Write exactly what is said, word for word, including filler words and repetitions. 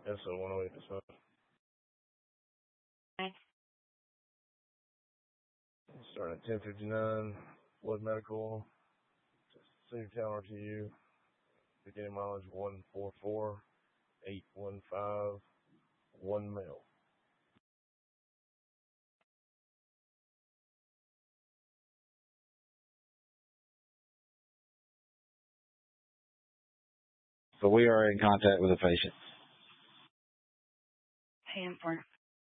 S O one oh eight percent. Okay. Starting at ten fifty-nine, Flood Medical, Cedar Town R T U, beginning mileage one four four eight one five, one mil. So we are in contact with the patient. Paying for